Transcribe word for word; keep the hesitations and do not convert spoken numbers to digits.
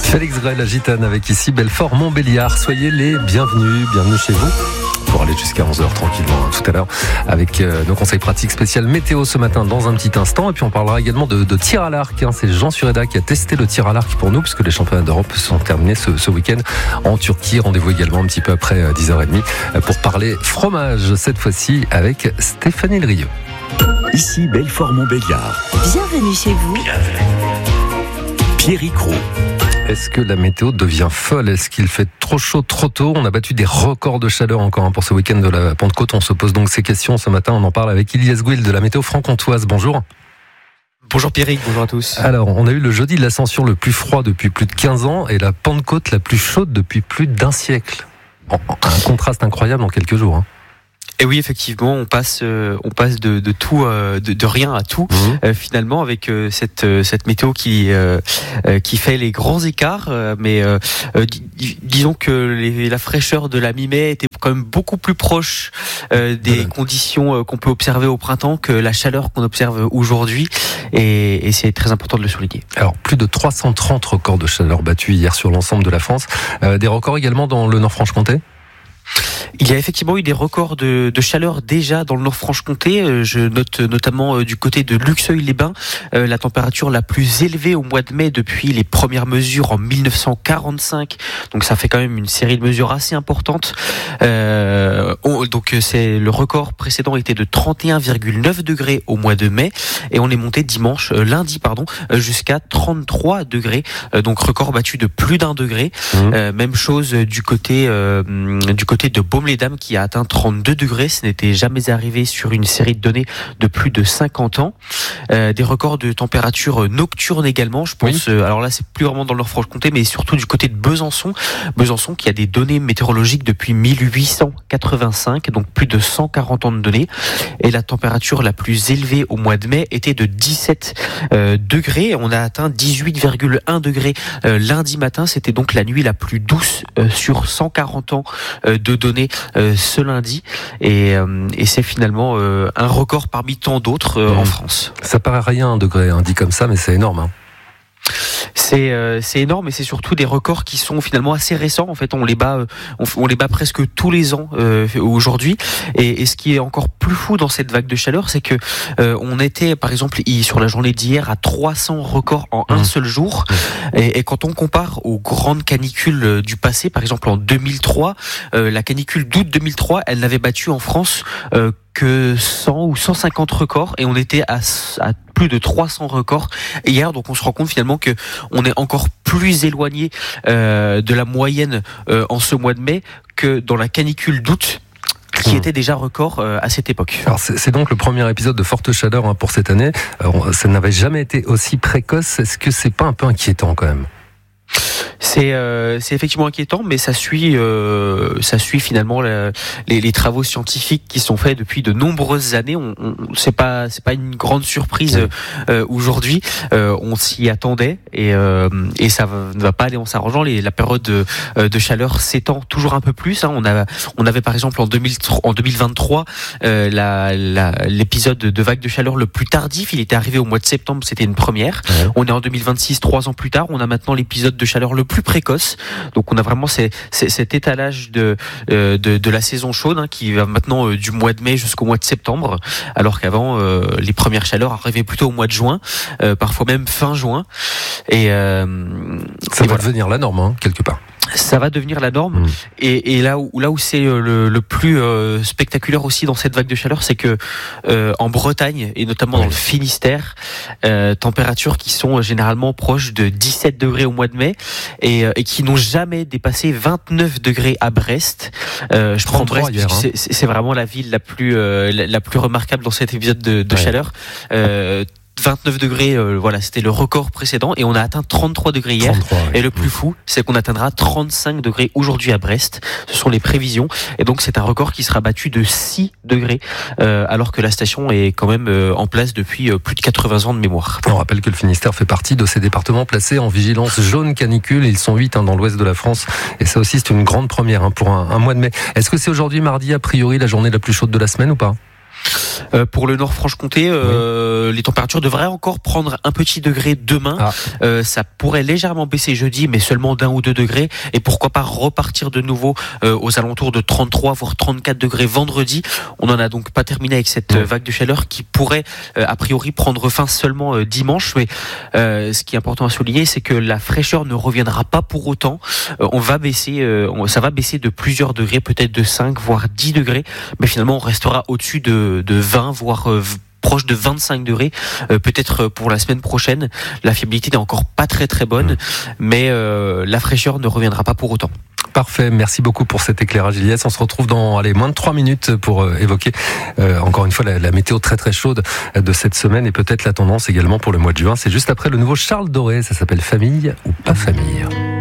Félix Gray, la gitane, avec ici Belfort-Montbéliard. Soyez les bienvenus, bienvenue chez vous. Pour aller jusqu'à onze heures tranquillement hein, tout à l'heure avec euh, nos conseils pratiques spécial météo ce matin dans un petit instant. Et puis on parlera également de, de tir à l'arc. Hein. C'est Jean Sureda qui a testé le tir à l'arc pour nous puisque les championnats d'Europe sont terminés ce, ce week-end en Turquie. Rendez-vous également un petit peu après euh, dix heures trente pour parler fromage, cette fois-ci avec Stéphanie Drieux. Ici Belfort-Montbéliard. Bienvenue chez vous. Pierrick Roux. Est-ce que la météo devient folle ? Est-ce qu'il fait trop chaud, trop tôt ? On a battu des records de chaleur encore hein, pour ce week-end de la Pentecôte. On se pose donc ces questions ce matin. On en parle avec Ilyes Gouil de la météo franc-comtoise. Bonjour. Bonjour Pierrick, bonjour à tous. Alors, on a eu le jeudi de l'Ascension le plus froid depuis plus de quinze ans et la Pentecôte la plus chaude depuis plus d'un siècle. Un contraste incroyable en quelques jours. Hein. Et oui, effectivement, on passe, euh, on passe de, de tout, euh, de, de rien à tout, mmh. euh, finalement, avec euh, cette, euh, cette météo qui, euh, euh, qui fait les grands écarts. Euh, mais euh, euh, dis, disons que les, la fraîcheur de la mi-mai était quand même beaucoup plus proche euh, des mmh. conditions euh, qu'on peut observer au printemps que la chaleur qu'on observe aujourd'hui. Et, et c'est très important de le souligner. Alors, plus de trois cent trente records de chaleur battus hier sur l'ensemble de la France. Euh, des records également dans le Nord-Franche-Comté ? Il y a effectivement eu des records de, de chaleur déjà dans le Nord-Franche-Comté. Je note notamment du côté de Luxeuil-les-Bains la température la plus élevée au mois de mai depuis les premières mesures en mille neuf cent quarante-cinq. Donc ça fait quand même une série de mesures assez importantes. Euh, on, donc c'est le record précédent était de trente et un virgule neuf degrés au mois de mai et on est monté dimanche, euh, lundi pardon, jusqu'à trente-trois degrés. Euh, donc record battu de plus d'un degré. Mmh. Euh, même chose du côté euh, du côté de Baume-les-Dames qui a atteint trente-deux degrés. Ce n'était jamais arrivé sur une série de données de plus de cinquante ans. Euh, des records de température nocturne également, je pense. Oui. Euh, alors là, c'est plus vraiment dans le Nord-Franche-Comté, mais surtout du côté de Besançon. Besançon qui a des données météorologiques depuis mille huit cent quatre-vingt-cinq, donc plus de cent quarante ans de données. Et la température la plus élevée au mois de mai était de dix-sept euh, degrés. On a atteint dix-huit virgule un degrés euh, lundi matin. C'était donc la nuit la plus douce euh, sur cent quarante ans euh, de données euh, ce lundi et, euh, et c'est finalement euh, un record parmi tant d'autres euh, mmh. en France. Ça paraît rien un degré hein, dit comme ça mais c'est énorme hein. C'est euh, c'est énorme et c'est surtout des records qui sont finalement assez récents. En fait, on les bat, on, on les bat presque tous les ans euh, aujourd'hui. Et, et ce qui est encore plus fou dans cette vague de chaleur, c'est que euh, on était, par exemple, sur la journée d'hier, à trois cents records en un mmh. seul jour. Et, et quand on compare aux grandes canicules du passé, par exemple en deux mille trois, euh, la canicule d'août deux mille trois, elle n'avait battu en France euh, que cent ou cent cinquante records et on était à, à plus de trois cents records hier. Donc on se rend compte finalement que on est encore plus éloigné euh, de la moyenne euh, en ce mois de mai que dans la canicule d'août qui était déjà record euh, à cette époque. Alors c'est, c'est donc le premier épisode de forte chaleur hein, pour cette année. Alors, ça n'avait jamais été aussi précoce. Est-ce que c'est pas un peu inquiétant quand même ? C'est, euh, c'est effectivement inquiétant, mais ça suit, euh, ça suit finalement la, les, les travaux scientifiques qui sont faits depuis de nombreuses années. On, on, c'est pas, c'est pas une grande surprise euh, aujourd'hui. Euh, on s'y attendait et, euh, et ça va, ne va pas aller en s'arrangeant. Les, la période de, de chaleur s'étend toujours un peu plus. Hein. On a, on avait par exemple en, deux mille, en deux mille vingt-trois euh, la, la, l'épisode de vague de chaleur le plus tardif. Il était arrivé au mois de septembre, c'était une première. Ouais. On est en deux mille vingt-six, trois ans plus tard. On a maintenant l'épisode de chaleur le plus précoce. Donc on a vraiment ces, ces, cet étalage de, euh, de, de la saison chaude hein, qui va maintenant euh, du mois de mai jusqu'au mois de septembre, alors qu'avant euh, les premières chaleurs arrivaient plutôt au mois de juin, euh, parfois même fin juin. Et euh, ça et va voilà. devenir la norme hein, quelque part. Ça va devenir la norme. Mmh. Et, et là où là où c'est le, le plus euh, spectaculaire aussi dans cette vague de chaleur, c'est que euh, en Bretagne et notamment oui. dans le Finistère, euh, températures qui sont généralement proches de dix-sept degrés au mois de mai et, et qui n'ont jamais dépassé vingt-neuf degrés à Brest. Euh, je prends Brest hier, hein. c'est, c'est vraiment la ville la plus euh, la, la plus remarquable dans cet épisode de, de ouais. chaleur. Euh, vingt-neuf degrés, euh, voilà, c'était le record précédent et on a atteint trente-trois degrés hier. trente-trois, oui. Et le plus fou, c'est qu'on atteindra trente-cinq degrés aujourd'hui à Brest. Ce sont les prévisions et donc c'est un record qui sera battu de six degrés euh, alors que la station est quand même euh, en place depuis euh, plus de quatre-vingts ans de mémoire. On rappelle que le Finistère fait partie de ces départements placés en vigilance jaune canicule. Ils sont huit hein, dans l'ouest de la France et ça aussi c'est une grande première hein, pour un, un mois de mai. Est-ce que c'est aujourd'hui mardi a priori la journée la plus chaude de la semaine ou pas ? Euh, pour le Nord-Franche-Comté, euh, oui. les températures devraient encore prendre un petit degré demain. Ah. Euh, ça pourrait légèrement baisser jeudi, mais seulement d'un ou deux degrés. Et pourquoi pas repartir de nouveau euh, aux alentours de trente-trois voire trente-quatre degrés vendredi. On n'en a donc pas terminé avec cette oui. vague de chaleur qui pourrait euh, a priori prendre fin seulement euh, dimanche. Mais euh, ce qui est important à souligner, c'est que la fraîcheur ne reviendra pas pour autant. Euh, on va baisser, euh, on, ça va baisser de plusieurs degrés, peut-être de cinq voire dix degrés, mais finalement on restera au-dessus de, de vingt voire euh, proche de vingt-cinq degrés, euh, peut-être pour la semaine prochaine. La fiabilité n'est encore pas très très bonne, mmh. mais euh, la fraîcheur ne reviendra pas pour autant. Parfait, merci beaucoup pour cet éclairage, Ilyes. On se retrouve dans allez, moins de trois minutes pour euh, évoquer euh, encore une fois la, la météo très très chaude de cette semaine et peut-être la tendance également pour le mois de juin. C'est juste après le nouveau Charles Doré, ça s'appelle Famille ou pas famille.